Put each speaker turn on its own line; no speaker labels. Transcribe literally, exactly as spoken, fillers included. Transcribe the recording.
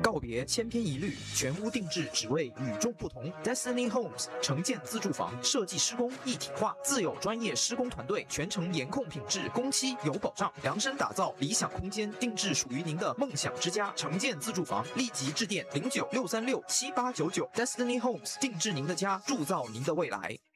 告别千篇一律，全屋定制只为与众不同。Destiny Homes 城建自住房设计施工一体化，自有专业施工团队，全程严控品质，工期有保障，量身打造理想空间，定制属于您的梦想之家。城建自住房，立即致电零九六三六七八九九 Destiny Homes， 定制您的家，铸造您的未来。